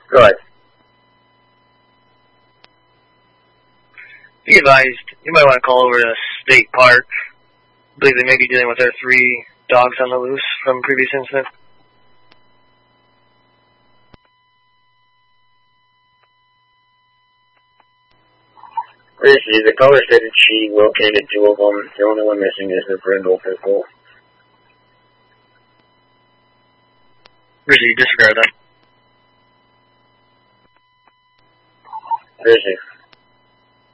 Go ahead. Be advised, you might want to call over to State Park. I believe they may be dealing with their 3 dogs on the loose from previous incident. The caller said that she located 2 of them. The only one missing is the Brindle Pitbull. Rizzy, disregard that.